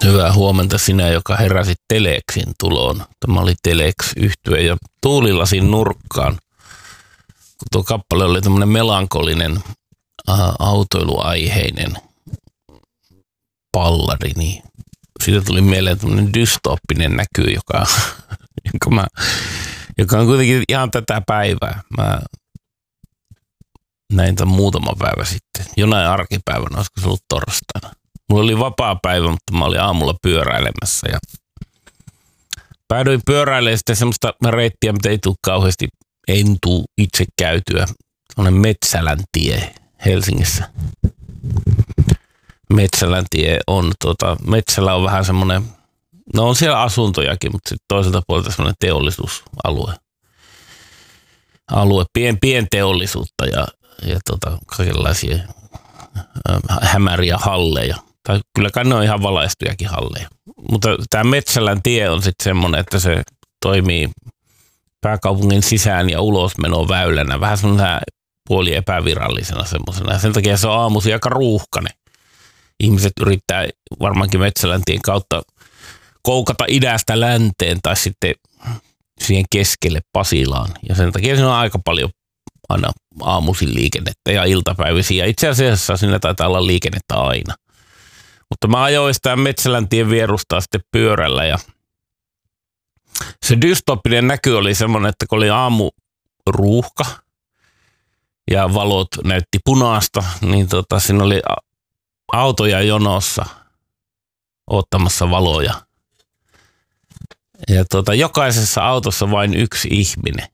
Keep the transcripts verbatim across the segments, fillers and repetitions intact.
Hyvää huomenta sinä, joka heräsit Telexin tuloon. Tämä oli Telex-yhtye ja tuulilasin nurkkaan. Kun tuo kappale oli tämmöinen melankolinen, äh, autoiluaiheinen palladi, niin siitä tuli mieleen tämmöinen dystooppinen näky, joka, joka, mä, joka on kuitenkin ihan tätä päivää. Mä näin tämän muutama päivä sitten. Jonain arkipäivänä, olisiko se ollut torstaina. Mulla oli vapaa päivä, mutta mä olin aamulla pyöräilemässä ja päädyin pyöräilemään sitten semmoista reittiä, mitä ei tule kauheasti, en tule itse käytyä. Sellainen Metsälän tie Helsingissä. Metsälän tie on, tota, Metsälä on vähän semmoinen, no on siellä asuntojakin, mutta sitten toiselta puolelta semmoinen teollisuusalue. Alue, pien, pienteollisuutta ja, ja tota, kaikenlaisia hämäriä halleja. Tai kyllä kai ne on ihan valaistujakin halleja. Mutta tämä Metsälän tie on sitten semmoinen, että se toimii pääkaupungin sisään ja ulosmenon väylänä. Vähän semmoinen puoli epävirallisena semmoisena. Ja sen takia se on aamuisin aika ruuhkainen. Ihmiset yrittää varmaankin Metsälän tien kautta koukata idästä länteen tai sitten siihen keskelle Pasilaan. Ja sen takia siinä on aika paljon aina aamuisin liikennettä ja iltapäivisin. Ja itse asiassa siinä taitaa olla liikennettä aina. Mutta mä ajoin sitä Metsälän tien vierustaa sitten pyörällä ja se dystooppinen näky oli semmoinen, että kun oli aamuruuhka ja valot näytti punaista, niin tota, siinä oli autoja jonossa ottamassa valoja. Ja tota, jokaisessa autossa vain yksi ihminen,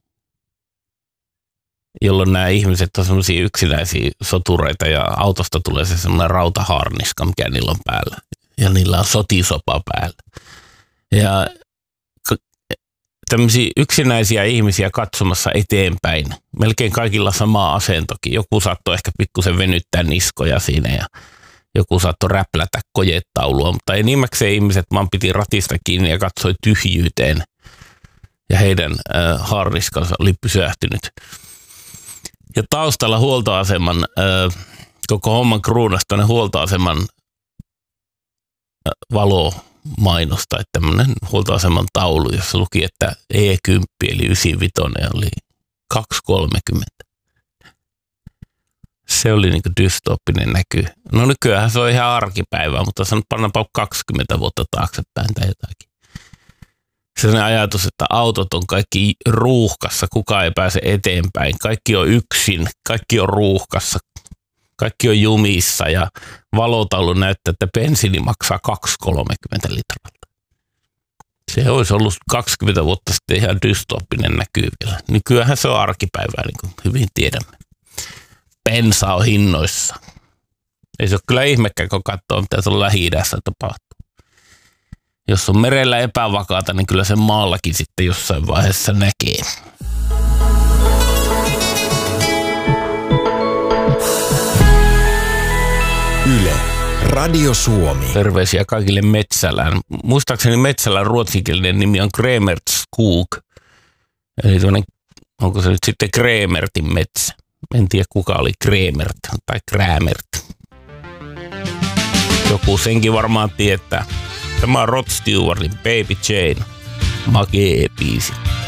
jolloin nämä ihmiset on semmoisia yksinäisiä sotureita ja autosta tulee se semmoinen rautaharniska, mikä niillä on päällä. Ja niillä on sotisopa päällä. Ja tämmöisiä yksinäisiä ihmisiä katsomassa eteenpäin. Melkein kaikilla sama asentokin. Joku saattoi ehkä pikkusen venyttää niskoja siinä ja joku saattoi räplätä kojetaulua, mutta enimmäkseen ihmiset vaan piti ratista kiinni ja katsoi tyhjyyteen. Ja heidän äh, harniskansa oli pysähtynyt. Ja taustalla huoltoaseman, äh, koko homman kruunasta huoltoaseman äh, valomainosta, että tämmöinen huoltoaseman taulu, jossa luki, että E kymmenen eli yhdeksänkymmentäviisi oli kaksi kolmekymmentä. Se oli niin kuin dystooppinen näky. No nykyään se on ihan arkipäivää, mutta se on pannaanpa kaksikymmentä vuotta taaksepäin tai jotakin. Sellainen ajatus, että autot on kaikki ruuhkassa, kukaan ei pääse eteenpäin. Kaikki on yksin, kaikki on ruuhkassa, kaikki on jumissa ja valotaulu näyttää, että bensiini maksaa kaksi kolmekymmentä litralta. Se olisi ollut kaksikymmentä vuotta sitten ihan dystooppinen näky vielä. Nykyään se on arkipäivää, niin kuin hyvin tiedämme. Bensa on hinnoissa. Ei se ole kyllä ihmekään, kun katsoo, mitä tuolla Lähi-idässä tapahtuu. Jos on merellä epävakaata, niin kyllä sen maallakin sitten jossain vaiheessa näkee. Yle, Radio Suomi. Terveisiä kaikille Metsälään. Muistaakseni Metsälän ruotsinkielinen nimi on Kremertskog. Eli tuonne, onko se nyt sitten Kremertin metsä? En tiedä kuka oli Kremert tai Krämert. Joku senkin varmaan tietää. Tämä on Rod Stewartin Baby Jane. Makee biisi.